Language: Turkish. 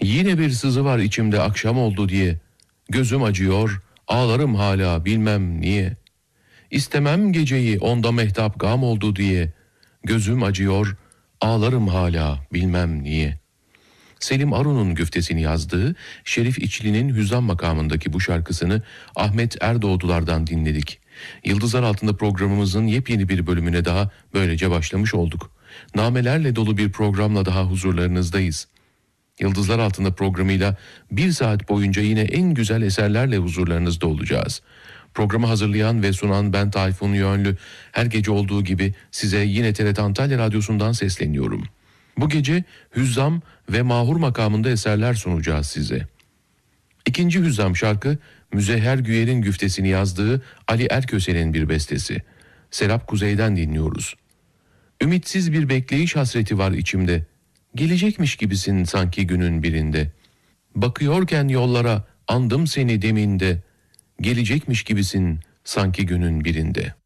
Yine bir sızı var içimde akşam oldu diye. Gözüm acıyor, ağlarım hala bilmem niye. İstemem geceyi onda mehtap gam oldu diye. Gözüm acıyor, ağlarım hala bilmem niye. Selim Arun'un güftesini yazdığı Şerif İçli'nin Hüzzam makamındaki bu şarkısını Ahmet Erdoğdular'dan dinledik. Yıldızlar Altında programımızın yepyeni bir bölümüne daha böylece başlamış olduk. Namelerle dolu bir programla daha huzurlarınızdayız. Yıldızlar Altında programıyla 1 saat boyunca yine en güzel eserlerle huzurlarınızda olacağız. Programı hazırlayan ve sunan ben Tayfun Yönlü. Her gece olduğu gibi size yine TRT Antalya Radyosu'ndan sesleniyorum. Bu gece Hüzzam ve Mahur makamında eserler sunacağız size. İkinci Hüzzam şarkı Müzehher Güyer'in güftesini yazdığı Ali Erköse'nin bir bestesi. Serap Kuzey'den dinliyoruz. Ümitsiz bir bekleyiş hasreti var içimde. Gelecekmiş gibisin sanki günün birinde. Bakıyorken yollara andım seni deminde. Gelecekmiş gibisin sanki günün birinde.